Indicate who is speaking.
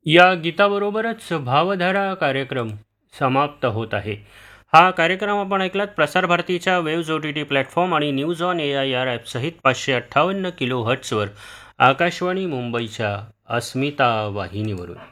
Speaker 1: या गीताबरोबरच भावधारा कार्यक्रम समाप्त होत आहे. हा कार्यक्रम आपण ऐकलात प्रसार भारतीच्या waves O T T platform आणि news on A I R ॲपसहित 558 kilo हर्ट्सवर Akashvani मुंबईच्या अस्मिता वाहिनीवरून.